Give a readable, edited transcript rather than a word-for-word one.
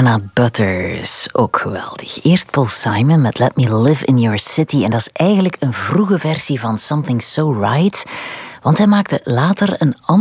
Anna Butters, ook geweldig. Eerst Paul Simon met Let Me Live in Your City. En dat is eigenlijk een vroege versie van Something So Right. Want hij maakte later een